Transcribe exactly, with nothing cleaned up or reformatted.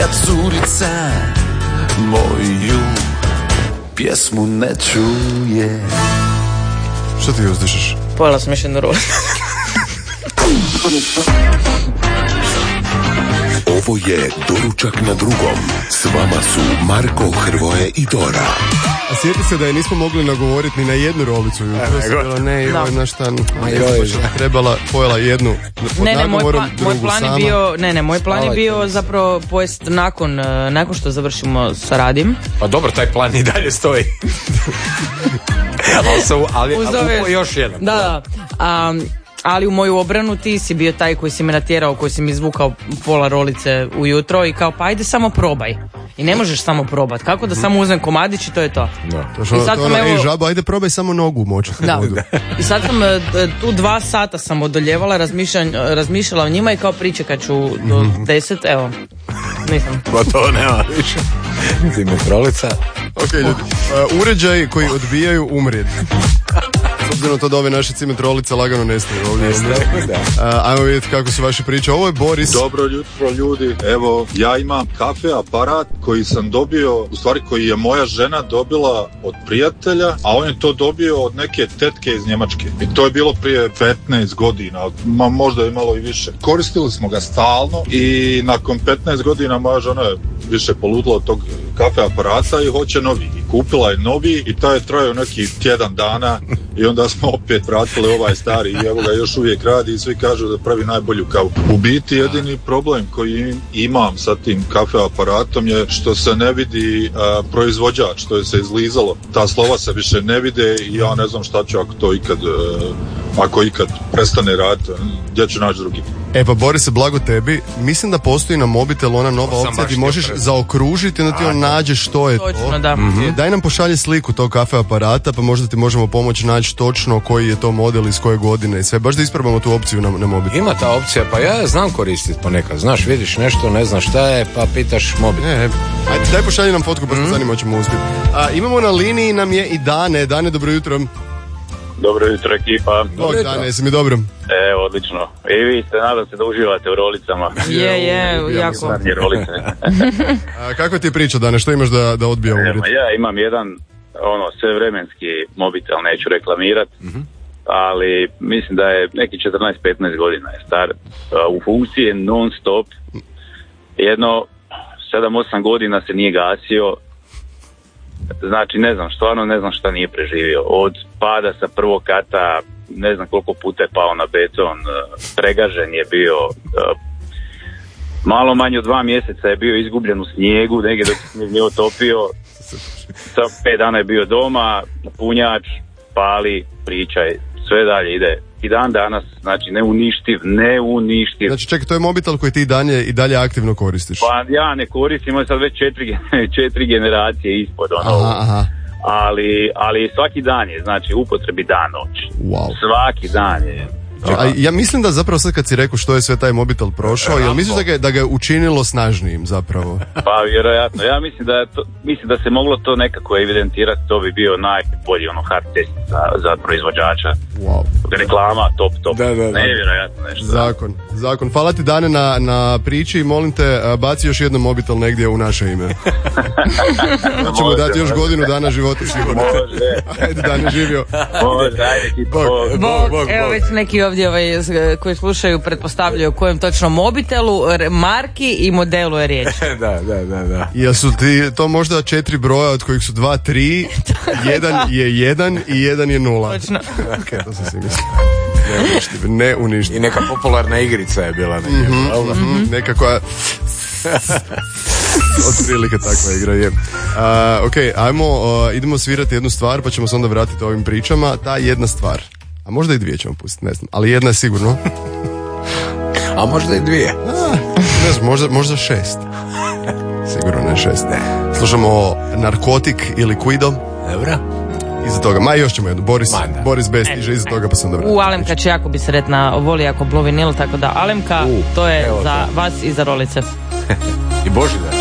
curica moju pjesmu ne čuje. Što ti uzdišeš? Pojela sam još jednu rolu. Ovo je Doručak na drugom. S vama su Marko, Hrvoje i Dora. A sjeti se da je nismo mogli nagovoriti ni na jednu rolicu jutros. Ne, joj, znaš šta, trebala, pojela jednu. Ne, ne, moj plan, moj plan je bio, ne, ne, moj plan je bio zapravo pojest nakon, nakon što završimo sa radim. Pa dobro, taj plan i dalje stoji. ali se, ali, ali još jedan. Da, da. A, ali u moju obranu ti si bio taj koji si me natjerao, koji si mi izvukao pola rolice ujutro i kao pa ajde samo probaj. I ne možeš samo probat. Kako da samo uzmem komadić i to je to. Da. To što, I sad to sam, ono, evo... Ej žaba, ajde probaj samo nogu močiti. Da. I sad sam tu dva sata sam odoljevala, razmišljala o njima i kao pričekat ću do deset, evo. Nisam. Gotovo nema više. Zimetrolica. Ok, ljudi. Uh, uređaji koji odbijaju umrijeti. S obzirom to da ove naše cimetrolice lagano nestaju ovdje. Uh, ajmo vidjeti kako su vaše priče. Ovo je Boris. Dobro jutro ljudi. Evo, ja imam kafe aparat koji sam dobio, u stvari koji je moja žena dobila od prijatelja, a on je to dobio od neke tetke iz Njemačke. I to je bilo prije petnaest godina, ma, možda je malo i više. Koristili smo ga stalno i nakon petnaest godina moja žena je više poludila od tog kafe aparata i hoće novi. I kupila je novi i taj je trajao neki tjedan dana i onda smo opet vratili ovaj stari i evo ga još uvijek radi i svi kažu da pravi najbolju kavu. U biti jedini problem koji imam sa tim kafe aparatom je što se ne vidi a, proizvođač, što je se izlizalo. Ta slova se više ne vide i ja ne znam šta ću ako to ikad, a, ako ikad prestane raditi, gdje ću naći drugi. E pa Borise, blago tebi, mislim da postoji na mobitelu ona nova opcija ti možeš pre... zaokružiti, onda ti on nađe što je točno, to. Da. Mm-hmm. Daj nam pošalji sliku tog kafe aparata pa možda ti možemo pomoći naći točno koji je to model iz koje godine i sve, baš da isprobamo tu opciju na, na mobitelu. Ima ta opcija, pa ja znam koristiti ponekad, znaš, vidiš nešto, ne znaš šta je, pa pitaš mobitel. E, ajde, daj pošalji nam fotku, baš mm-hmm. zanima ćemo uspjeti. A, imamo na liniji nam je i Dane. Dane, dobro jutro. Dobro jutro ekipa. Bog Dane, jesi mi dobro? E, odlično. I vi ste, nadam se da uživate u rolicama. Je, je, jako. Rolice. A kako ti je priča, Dane, što imaš da, da odbija umret? Ja imam jedan, ono, svevremenski mobitel, neću reklamirat, mm-hmm. ali mislim da je neki četrnaest petnaest godina je star. U funkciji je non stop. Jedno sedam osam godina se nije gasio. Znači ne znam, stvarno ne znam šta nije preživio. Od pada sa prvog kata, ne znam koliko puta je pao na beton, pregažen je bio, malo manje od dva mjeseca je bio izgubljen u snijegu, negdje dok se nije otopio, sa pet dana je bio doma, punjač, pali, pričaj, sve dalje ide. I dan danas, znači neuništiv, neuništiv. Znači čekaj, to je mobitel koji ti dalje, i dalje aktivno koristiš? Pa ja ne koristim, imam sad već četiri, četiri generacije ispod ono. Aha, aha. Ali, ali svaki dan je, znači upotrebi dan noć. Wow. Svaki dan je. A ja mislim da zapravo sad kad si rekao što je sve taj mobitel prošao, jel misliš da ga, da ga je učinilo snažnijim zapravo? Pa vjerojatno, ja mislim da, je to, mislim da se moglo to nekako evidentirati, to bi bio najbolji ono hard test za, za proizvođača. Wow. Reklama, top, top. Da, da, da. Nevjerojatno nešto. Zakon, zakon. Hvala ti Dane na, na priči i molim te baci još jednom mobitel negdje u naše ime. Da ćemo dati još godinu dana života sigurno. Može. Ajde Dane, živio. Može, ajde ti. Bog, bog, bog, bog. Evo već neki ovdje ovaj, koji slušaju pretpostavljaju o kojem točno mobitelu, marki i modelu je riječ. Da, da, da, da. Jesu ti to možda četiri broja od kojih su dva, tri, jedan je jedan i jedan je nula. Točno. Ok, to sam si mislio. Ne uništiv, ne uništiv. I neka popularna igrica je bila. Neka, mm-hmm, mm-hmm. neka koja... Otprilike takva igra je. Uh, ok, ajmo, uh, idemo svirati jednu stvar pa ćemo se onda vratiti ovim pričama. Ta jedna stvar. A možda i dvije ćemo pustiti, ne znam. Ali jedna je sigurno. A možda i dvije. A, ne znam, možda, možda šest. Sigurno ne šest. Ne. Slušamo Narkotik ili Liquido. Dobro. Iza toga, ma još ćemo jednu. Boris, Boris B stiže iza toga pa sam dobro. U Alemka će jako bi sretna, voli jako Blue Vinyl, tako da Alemka, U, to je evo za to. vas i za rolice. I Božidar.